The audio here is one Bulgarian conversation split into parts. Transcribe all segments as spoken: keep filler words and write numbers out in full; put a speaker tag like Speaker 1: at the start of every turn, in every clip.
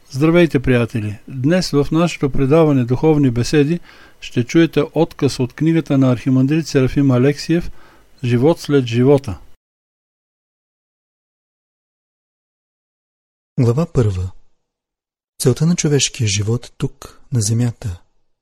Speaker 1: Здравейте, приятели! Днес в нашето предаване Духовни беседи ще чуете откъс от книгата на архимандрит Серафим Алексиев «Живот след живота».
Speaker 2: Глава първа. Целта на човешкия живот тук, на земята.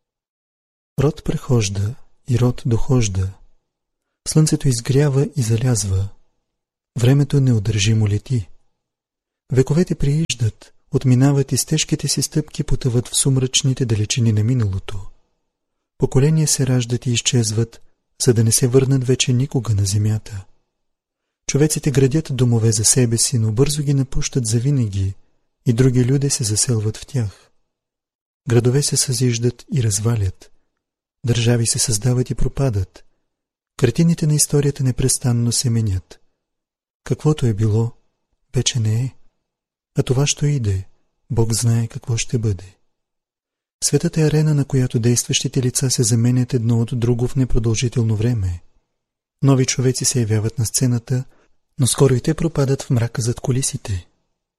Speaker 2: Род прехожда и род дохожда. Слънцето изгрява и залязва. Времето неудържимо лети. Вековете прииждат, отминават и с тежките си стъпки потъват в сумрачните далечини на миналото. Поколения се раждат и изчезват, за да не се върнат вече никога на земята. Човеците градят домове за себе си, но бързо ги напущат завинаги и други люди се заселват в тях. Градове се съзиждат и развалят. Държави се създават и пропадат. Картините на историята непрестанно се менят. Каквото е било, вече не е. А това, що иде, Бог знае какво ще бъде. Светът е арена, на която действащите лица се заменят едно от друго в непродължително време. Нови човеци се явяват на сцената, но скоро и те пропадат в мрака зад кулисите.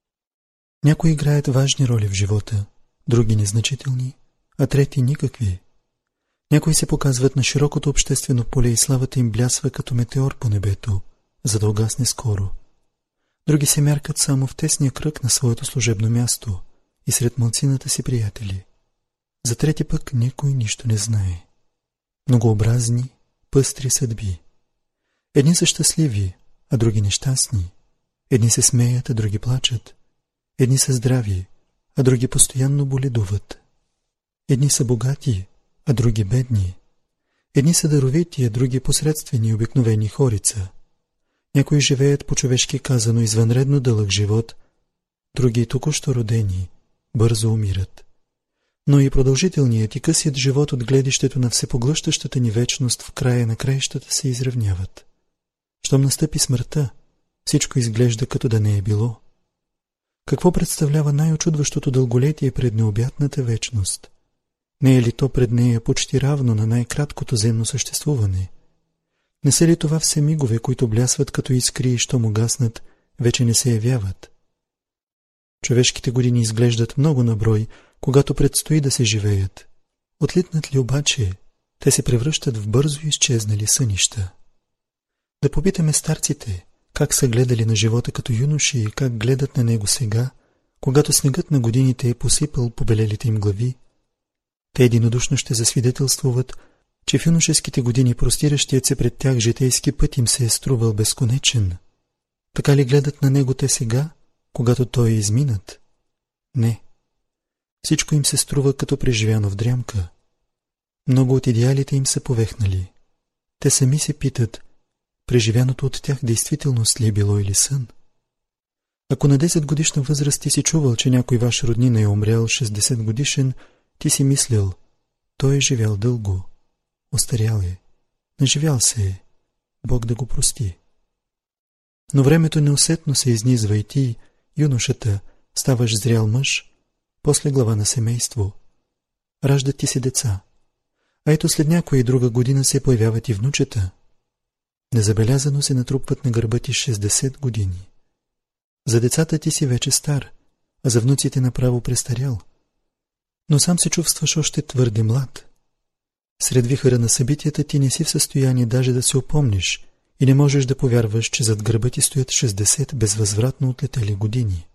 Speaker 2: Някои играят важни роли в живота, други незначителни, а трети никакви. Някои се показват на широкото обществено поле и славата им блясва като метеор по небето, за да угасне скоро. Други се мяркат само в тесния кръг на своето служебно място и сред малцината си приятели. За трети пък никой нищо не знае. Многообразни, пъстри съдби. Едни са щастливи, а други нещастни. Едни се смеят, а други плачат. Едни са здрави, а други постоянно боледуват. Едни са богати, а други бедни. Едни са даровити, а други посредствени обикновени хорица. Някои живеят по-човешки казано извънредно дълъг живот, други току-що родени, бързо умират. Но и продължителният и късият живот от гледището на всепоглъщащата ни вечност в края на краищата се изравняват. Щом настъпи смъртта, всичко изглежда като да не е било. Какво представлява най-очудващото дълголетие пред необятната вечност? Не е ли то пред нея почти равно на най-краткото земно съществуване? Не са ли това все мигове, които блясват като искри и щом угаснат, вече не се явяват? Човешките години изглеждат много на брой, когато предстои да се живеят. Отлитнат ли обаче, те се превръщат в бързо изчезнали сънища. Да попитаме старците, как са гледали на живота като юноши и как гледат на него сега, когато снегът на годините е посипал побелелите им глави. Те единодушно ще засвидетелствуват, че в юношеските години простиращият се пред тях житейски път им се е струвал безконечен. Така ли гледат на него те сега, когато той е изминат? Не. Всичко им се струва като преживяно в дрямка. Много от идеалите им са повехнали. Те сами се питат, преживяното от тях действителност ли е било или сън? Ако на десет годишна възраст ти си чувал, че някой ваш роднина е умрял шестдесет годишен, ти си мислил, той е живял дълго. Остарял е, наживял се е, Бог да го прости. Но времето неусетно се изнизва и ти, юношата, ставаш зрял мъж, после глава на семейство. Раждат ти се деца, а ето след някоя и друга година се появяват и внучета. Незабелязано се натрупват на гърба ти шестдесет години. За децата ти си вече стар, а за внуците направо престарял. Но сам се чувстваш още твърде млад. Сред вихъра на събитията ти не си в състояние даже да се опомниш и не можеш да повярваш, че зад гърба ти стоят шестдесет безвъзвратно отлетели години.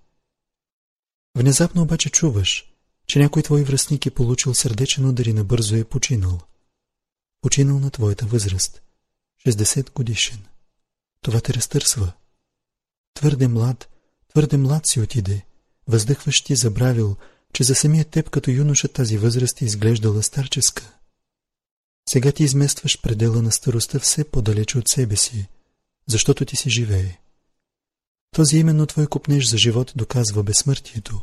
Speaker 2: Внезапно обаче чуваш, че някой твой връстник е получил сърдечен удар и набързо е починал. Починал на твоята възраст. шестдесет годишен. Това те разтърсва. Твърде млад, твърде млад си отиде. Въздъхваш ти забравил, че за самия теб като юноша тази възраст е изглеждала старческа. Сега ти изместваш предела на старостта все по-далече от себе си, защото ти си живее. Този именно твой купнеж за живот доказва безсмъртието.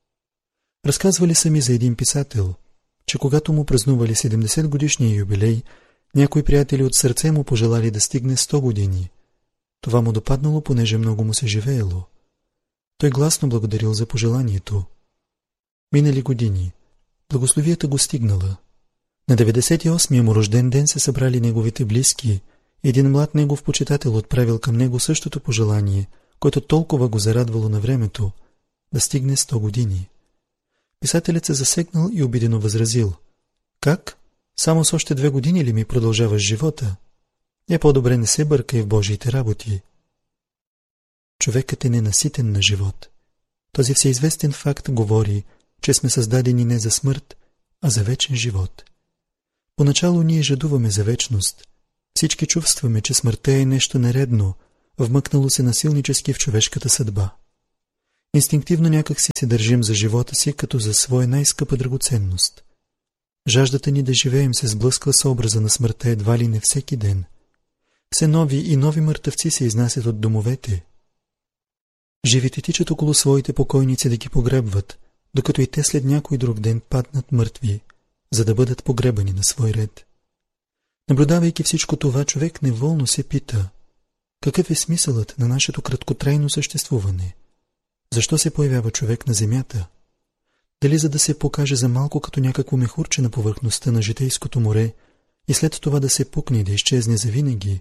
Speaker 2: Разказвали са ми за един писател, че когато му празнували седемдесет годишния юбилей, някои приятели от сърце му пожелали да стигне сто години. Това му допаднало, понеже много му се живеело. Той гласно благодарил за пожеланието. Минали години. Благословията го стигнала. На деветдесет и осмия му рожден ден се събрали неговите близки. Един млад негов почитател отправил към него същото пожелание, което толкова го зарадвало на времето, да стигне сто години. Писателят се засегнал и обидено възразил: как? Само с още две години ли ми продължаваш живота? Е, по-добре не се бъркай в Божиите работи. Човекът е ненаситен на живот. Този всеизвестен факт говори, че сме създадени не за смърт, а за вечен живот. Поначало ние жадуваме за вечност. Всички чувстваме, че смъртта е нещо нередно, вмъкнало се насилнически в човешката съдба. Инстинктивно някак си се държим за живота си като за своя най-скъпа драгоценност. Жаждата ни да живеем се сблъсква с образа на смъртта едва ли не всеки ден. Все нови и нови мъртъвци се изнасят от домовете. Живите тичат около своите покойници да ги погребват, докато и те след някой друг ден паднат мъртви, за да бъдат погребани на свой ред. Наблюдавайки всичко това, човек неволно се пита: какъв е смисълът на нашето краткотрайно съществуване? Защо се появява човек на земята? Дали за да се покаже за малко като някакво мехурче на повърхността на житейското море и след това да се пукне и да изчезне завинаги?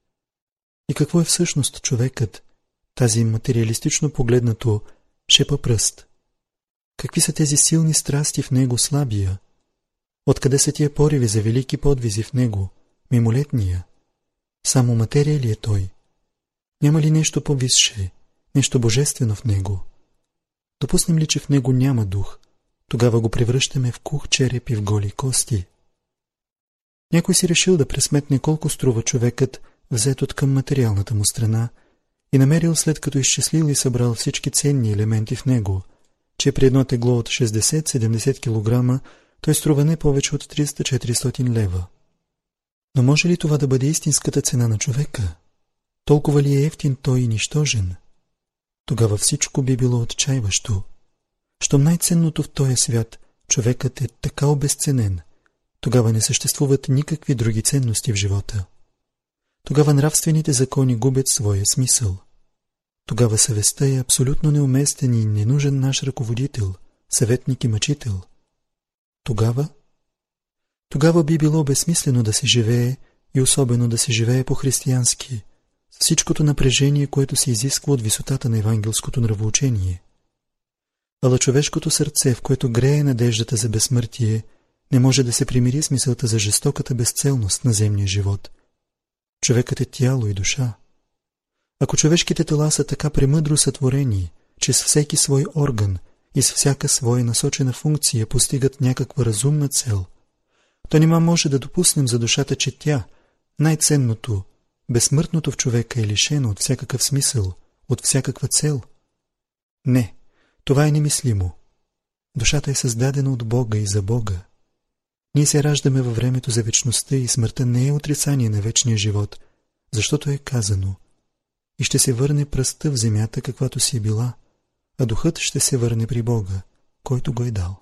Speaker 2: И какво е всъщност човекът, тази материалистично погледнато шепа пръст? Какви са тези силни страсти в него слабия? Откъде са тия пориви за велики подвизи в него, мимолетния? Само материя ли е той? Няма ли нещо по-висше, нещо божествено в него? Допуснем ли, че в него няма дух, тогава го превръщаме в кух череп и в голи кости. Някой си решил да пресметне колко струва човекът, взет от към материалната му страна, и намерил, след като изчислил и събрал всички ценни елементи в него, че при едно тегло от шестдесет до седемдесет килограма той струва не повече от триста до четиристотин лева. Но може ли това да бъде истинската цена на човека? Толкова ли е евтин той и нищожен? Тогава всичко би било отчаиващо. Щом най-ценното в този свят, човекът е така обезценен, тогава не съществуват никакви други ценности в живота. Тогава нравствените закони губят своя смисъл. Тогава съвестта е абсолютно неуместен и ненужен наш ръководител, съветник и мъчител. Тогава? Тогава би било безсмислено да се живее и особено да се живее по-християнски, с всичкото напрежение, което се изисква от висотата на евангелското нравоучение. Ала човешкото сърце, в което грее надеждата за безсмъртие, не може да се примири с мисълта за жестоката безцелност на земния живот. Човекът е тяло и душа. Ако човешките тела са така премъдро сътворени, че с всеки свой орган и с всяка своя насочена функция постигат някаква разумна цел, то нима може да допуснем за душата, че тя, най-ценното, безсмъртното в човека, е лишено от всякакъв смисъл, от всякаква цел? Не, това е немислимо. Душата е създадена от Бога и за Бога. Ние се раждаме във времето за вечността и смъртта не е отрицание на вечния живот, защото е казано: и ще се върне пръстта в земята, каквато си е била, а духът ще се върне при Бога, който го е дал.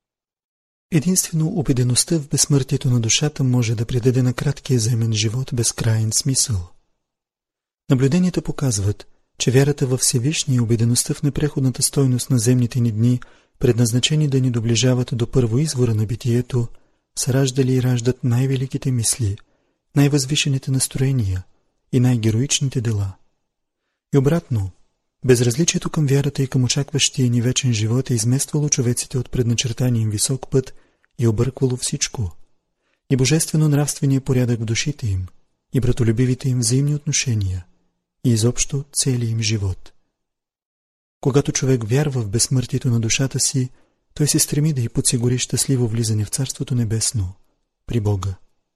Speaker 2: Единствено убедеността в безсмъртието на душата може да придаде на краткия земен живот безкрайен смисъл. Наблюденията показват, че вярата във Всевишния и убедеността в непреходната стойност на земните ни дни, предназначени да ни доближават до първоизвора на битието, са раждали и раждат най-великите мисли, най-възвишените настроения и най-героичните дела. И обратно, безразличието към вярата и към очакващия ни вечен живот е измествало човеците от предначертания им висок път и обърквало всичко, и божествено-нравствения порядък в душите им, и братолюбивите им взаимни отношения, и изобщо целия им живот. Когато човек вярва в безсмъртието на душата си, той се стреми да й подсигури щастливо влизане в Царството Небесно, при Бога.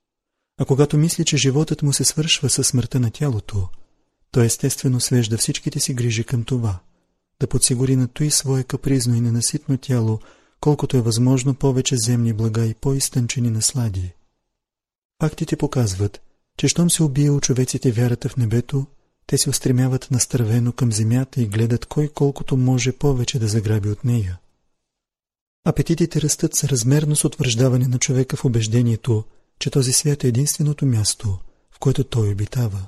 Speaker 2: А когато мисли, че животът му се свършва със смъртта на тялото, той естествено свежда всичките си грижи към това, да подсигури на той свое капризно и ненаситно тяло, колкото е възможно повече земни блага и по-изтънчени наслади. Фактите показват, че щом се убие у човеците вярата в небето, те се устремяват настървено към земята и гледат кой колкото може повече да заграби от нея. Апетитите растат съразмерно с утвърждаване на човека в убеждението, че този свят е единственото място, в което той обитава.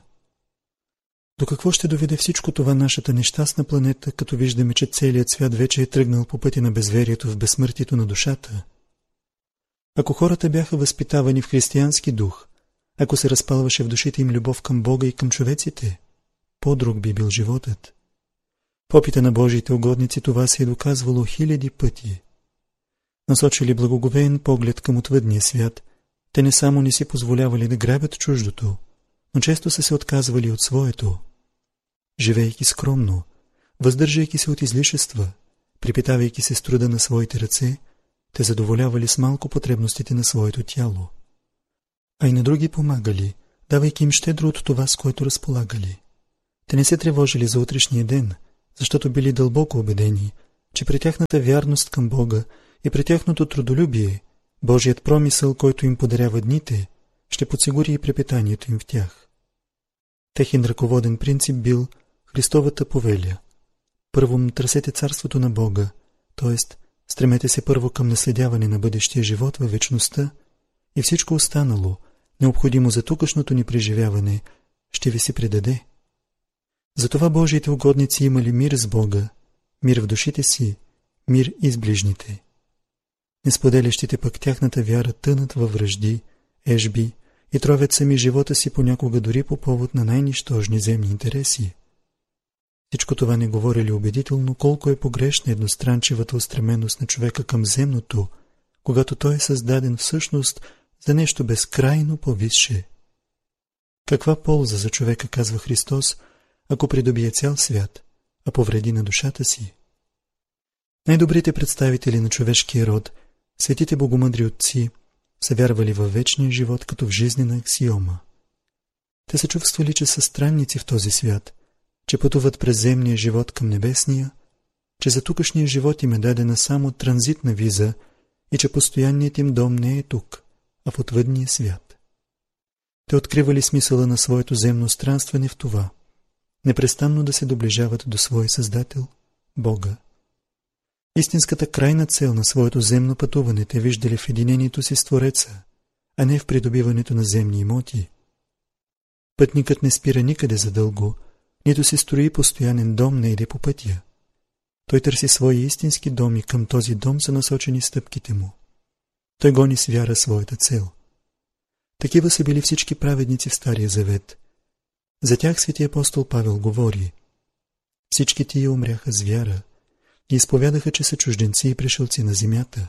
Speaker 2: До какво ще доведе всичко това нашата нещастна планета, като виждаме, че целият свят вече е тръгнал по пътя на безверието в безсмъртието на душата? Ако хората бяха възпитавани в християнски дух, ако се разпалваше в душите им любов към Бога и към човеците, по-друг би бил животът. В опита на Божиите угодници това се е доказвало хиляди пъти. Насочили благоговеен поглед към отвъдния свят, те не само не си позволявали да грабят чуждото, но често са се отказвали от своето. Живейки скромно, въздържайки се от излишества, припитавайки се с труда на своите ръце, те задоволявали с малко потребностите на своето тяло. А и на други помагали, давайки им щедро от това, с което разполагали. Те не се тревожили за утрешния ден, защото били дълбоко убедени, че при тяхната вярност към Бога и при тяхното трудолюбие, Божият промисъл, който им подарява дните, ще подсигури и препитанието им в тях. Техен ръководен принцип бил Христовата повеля. Първо търсете царството на Бога, т.е. стремете се първо към наследяване на бъдещия живот във вечността и всичко останало, необходимо за тукашното ни преживяване, ще ви се предаде. Затова Божиите угодници имали мир с Бога, мир в душите си, мир и с ближните. Несподелящите пък тяхната вяра тънат във вражди, ежби и тровят сами живота си понякога дори по повод на най-нищожни земни интереси. Всичко това не говори ли убедително колко е погрешна едностранчивата устременост на човека към земното, когато той е създаден всъщност за нещо безкрайно повисше. Каква полза за човека, казва Христос, ако придобие цял свят, а повреди на душата си? Най-добрите представители на човешкия род, светите богомъдри отци, са вярвали във вечния живот като в жизнена аксиома. Те са чувствали, че са странници в този свят, че пътуват през земния живот към небесния, че за тукашния живот им е дадена само транзитна виза и че постоянният им дом не е тук, а в отвъдния свят. Те откривали смисъла на своето земно странстване в това, непрестанно да се доближават до своя Създател, Бога. Истинската крайна цел на своето земно пътуване те виждали в единението си с Твореца, а не в придобиването на земни имоти. Пътникът не спира никъде задълго, нито се строи постоянен дом, не иде по пътя. Той търси свои истински дом и към този дом са насочени стъпките му. Той гони с вяра своята цел. Такива са били всички праведници в Стария Завет. За тях свети апостол Павел говори: всички тия умряха с вяра и изповядаха, че са чужденци и пришълци на земята.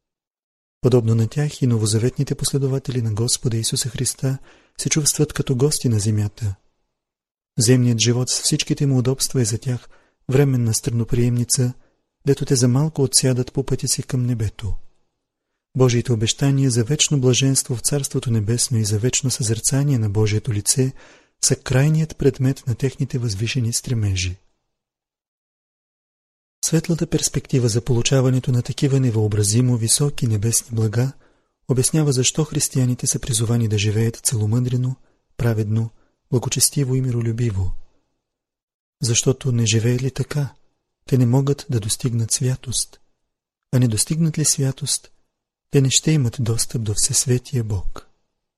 Speaker 2: Подобно на тях и новозаветните последователи на Господа Исуса Христа се чувстват като гости на земята. Земният живот с всичките му удобства е за тях временна странноприемница, дето те за малко отсядат по пътя си към небето. Божиите обещания за вечно блаженство в Царството Небесно и за вечно съзерцание на Божието лице са крайният предмет на техните възвишени стремежи. Светлата перспектива за получаването на такива невъобразимо високи небесни блага обяснява защо християните са призовани да живеят целомъдрено, праведно, благочестиво и миролюбиво. Защото не живеели така, те не могат да достигнат святост, а не достигнат ли святост, те не ще имат достъп до Всесветия Бог.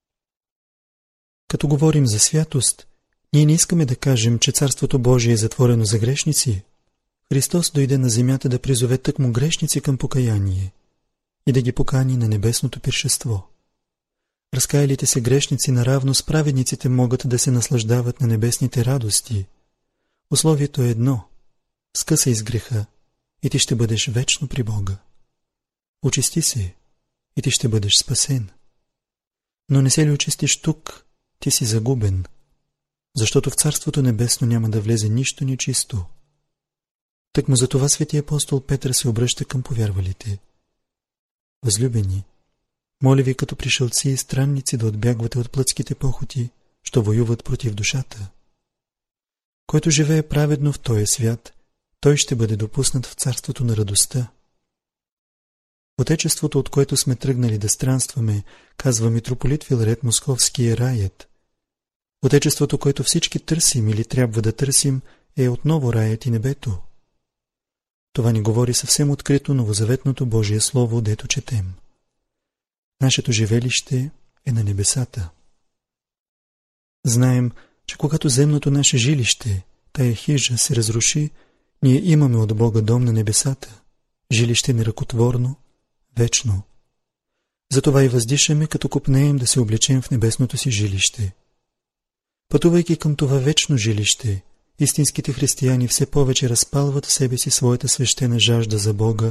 Speaker 2: Като говорим за святост, ние не искаме да кажем, че Царството Божие е затворено за грешници. Христос дойде на земята да призове тъкмо грешници към покаяние и да ги покани на небесното пиршество. Разкаялите се грешници наравно с праведниците могат да се наслаждават на небесните радости. Условието е едно – скъсай с греха и ти ще бъдеш вечно при Бога. Очисти се и ти ще бъдеш спасен. Но не се ли очистиш тук, ти си загубен, защото в Царството Небесно няма да влезе нищо нечисто. Тъкмо за това свети апостол Петър се обръща към повярвалите. Възлюбени, моля ви като пришълци и странници да отбягвате от плътските похоти, що воюват против душата. Който живее праведно в този свят, той ще бъде допуснат в царството на радостта. Отечеството, от което сме тръгнали да странстваме, казва митрополит Филарет Московски, е раят. Отечеството, което всички търсим или трябва да търсим, е отново раят и небето. Това ни говори съвсем открито новозаветното Божие Слово, дето четем. Нашето живелище е на небесата. Знаем, че когато земното наше жилище, тая хижа, се разруши, ние имаме от Бога дом на небесата, жилище неръкотворно, вечно. Затова и въздишаме, като копнеем да се облечем в небесното си жилище. Пътувайки към това вечно жилище, истинските християни все повече разпалват в себе си своята свещена жажда за Бога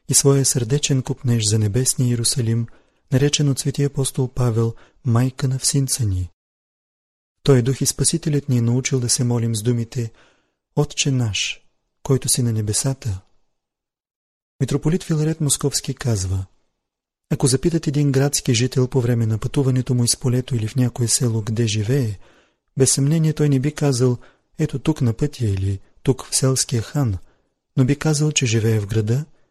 Speaker 2: и своя сърдечен купнеж за небесния Иерусалим, наречен от светия апостол Павел майка на всинца ни. Той дух и Спасителят ни е научил да се молим с думите Отче наш, който си на небесата. Митрополит Филарет Московски казва: ако запитат един градски жител по време на пътуването му из полето или в някое село къде живее, без съмнение той не би казал ето тук на пътя или тук в селския хан, но би казал, че живее в града